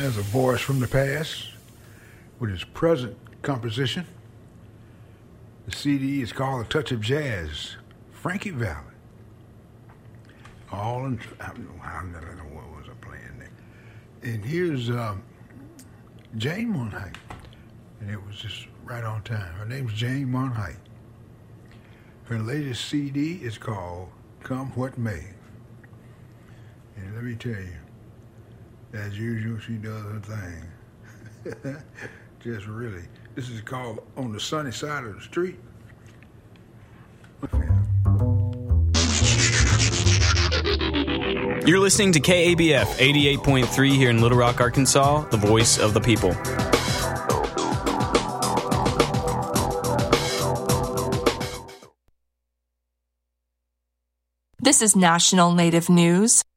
There's a voice from the past with its present composition. The CD is called A Touch of Jazz, Frankie Valli. All in, I don't know what was I playing there. And here's Jane Monheit, and it was just right on time. Her name's Jane Monheit. Her latest CD is called Come What May. And let me tell you, as usual, she does her thing. Just really. This is called On the Sunny Side of the Street. You're listening to KABF 88.3 here in Little Rock, Arkansas, the voice of the people. This is National Native News.